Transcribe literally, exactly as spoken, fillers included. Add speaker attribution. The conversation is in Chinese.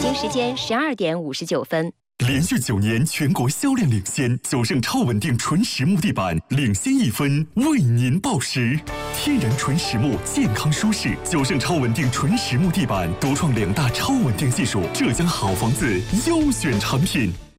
Speaker 1: 京时间十二点五十九分。
Speaker 2: 连续九年全国销量领先，九盛超稳定纯实木地板领先一分，为您报时。天然纯实木，健康舒适。九盛超稳定纯实木地板独创两大超稳定技术，浙江好房子优选产品。